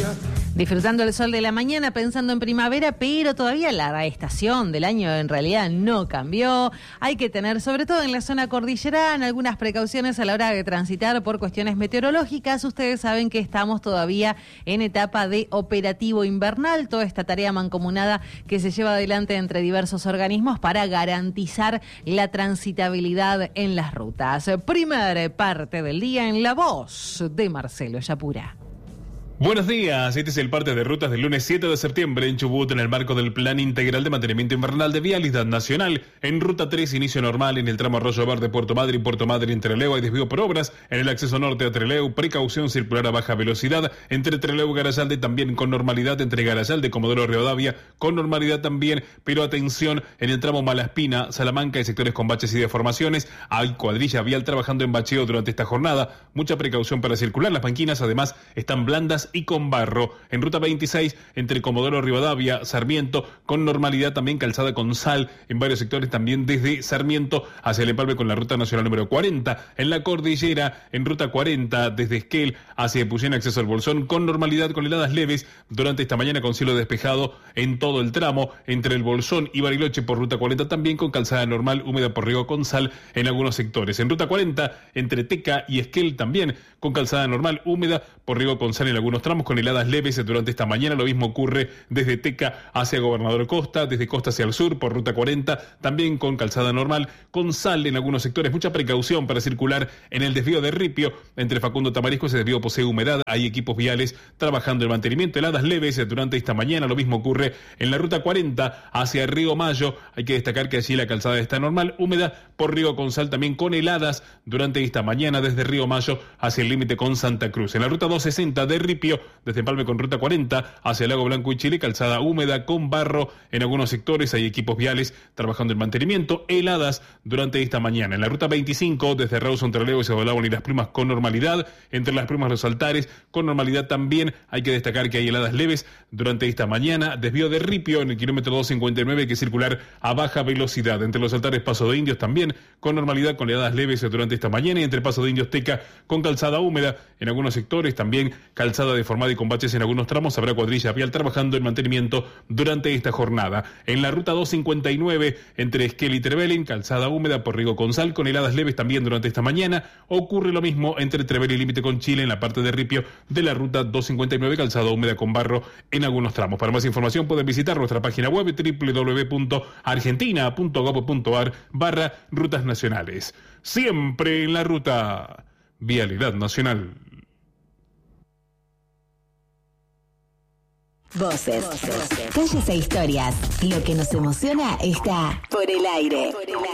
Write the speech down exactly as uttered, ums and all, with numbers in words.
Disfrutando el sol de la mañana, pensando en primavera, pero todavía la estación del año en realidad no cambió. Hay que tener, sobre todo en la zona cordillerana, algunas precauciones a la hora de transitar por cuestiones meteorológicas. Ustedes saben que estamos todavía en etapa de operativo invernal, toda esta tarea mancomunada que se lleva adelante entre diversos organismos para garantizar la transitabilidad en las rutas. Primera parte del día en la voz de Marcelo Yapura. Buenos días, este es el parte de rutas del lunes siete de septiembre en Chubut en el marco del Plan Integral de Mantenimiento Invernal de Vialidad Nacional. En Ruta tres, inicio normal en el tramo Arroyo Verde, Puerto Madre y Puerto Madre en Trelew hay desvío por obras. En el acceso norte a Trelew, precaución circular a baja velocidad. Entre Trelew y Garayalde también con normalidad. Entre Garayalde y Comodoro Rivadavia con normalidad también, pero atención en el tramo Malaspina, Salamanca y sectores con baches y deformaciones. Hay cuadrilla vial trabajando en bacheo durante esta jornada. Mucha precaución para circular. Las banquinas además están blandas y con barro. En Ruta veintiséis, entre Comodoro Rivadavia, Sarmiento, con normalidad también calzada con sal en varios sectores, también desde Sarmiento hacia el empalme con la Ruta Nacional número cuarenta. En la cordillera, en Ruta cuarenta, desde Esquel hacia Epuyén, acceso al Bolsón, con normalidad con heladas leves durante esta mañana con cielo despejado en todo el tramo. Entre el Bolsón y Bariloche por Ruta cuarenta también con calzada normal, húmeda por riego con sal en algunos sectores. En Ruta cuarenta, entre Teca y Esquel también con calzada normal, húmeda por riego con sal en algunos tramos, con heladas leves durante esta mañana. Lo mismo ocurre desde Teca hacia Gobernador Costa, desde Costa hacia el sur por Ruta cuarenta, también con calzada normal, con sal en algunos sectores. Mucha precaución para circular en el desvío de Ripio, entre Facundo Tamarisco. Ese desvío posee humedad, hay equipos viales trabajando el mantenimiento. Heladas leves durante esta mañana. Lo mismo ocurre en la Ruta cuarenta hacia Río Mayo. Hay que destacar que allí la calzada está normal, húmeda por riego con sal, también con heladas durante esta mañana desde Río Mayo hacia el límite con Santa Cruz. En la Ruta doscientos sesenta de Ripio, desde Empalme con Ruta cuarenta hacia el Lago Blanco y Chile, calzada húmeda con barro en algunos sectores. Hay equipos viales trabajando el mantenimiento. Heladas durante esta mañana. En la Ruta veinticinco, desde Rawson, Trelew y Cebolao y Las Plumas con normalidad. Entre Las Plumas Los Altares con normalidad también. Hay que destacar que hay heladas leves durante esta mañana. Desvío de Ripio en el kilómetro doscientos cincuenta y nueve, hay que circular a baja velocidad. Entre Los Altares, Paso de Indios también con normalidad con heladas leves durante esta mañana. Y entre Paso de Indios, Teca con calzada húmeda en algunos sectores, también calzada deformada y con baches en algunos tramos. Habrá cuadrilla vial trabajando en mantenimiento durante esta jornada. En la Ruta doscientos cincuenta y nueve, entre Esquel y Trevelin, calzada húmeda por riego con sal, con heladas leves también durante esta mañana. Ocurre lo mismo entre Trevelin y límite con Chile en la parte de Ripio de la Ruta doscientos cincuenta y nueve, calzada húmeda con barro en algunos tramos. Para más información pueden visitar nuestra página web doble u doble u doble u punto argentina punto gob punto ar barra rutas nacionales. Siempre en la ruta. Vialidad Nacional. Voces, calles e historias. Lo que nos emociona está por el aire.